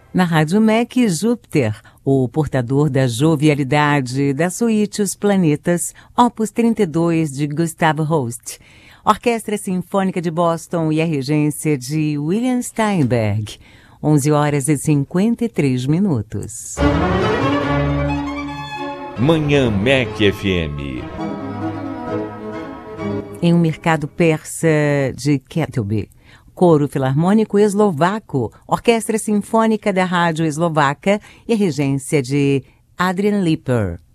Na Rádio MEC, Júpiter, o portador da jovialidade da suíte Os Planetas, Opus 32 de Gustav Holst. Orquestra Sinfônica de Boston e a regência de William Steinberg. 11h53. Manhã MEC FM. Em um mercado persa de Kettleby, Coro Filarmônico Eslovaco, Orquestra Sinfônica da Rádio Eslovaca e a regência de Adrian Liper.